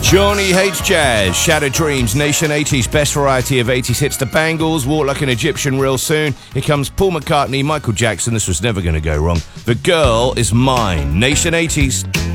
Johnny Hates Jazz, Shattered Dreams, Nation 80s, best variety of 80s hits. The Bangles, Walk Like an Egyptian real soon. Here comes Paul McCartney, Michael Jackson, this was never going to go wrong. The Girl Is Mine, Nation 80s.